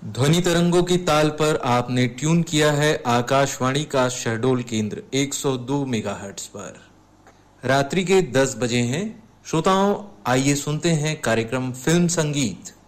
ध्वनि तरंगों की ताल पर आपने ट्यून किया है आकाशवाणी का शहडोल केंद्र 102 मेगाहर्ट्ज पर। रात्रि के 10 बजे हैं। श्रोताओं, आइए सुनते हैं कार्यक्रम फिल्म संगीत।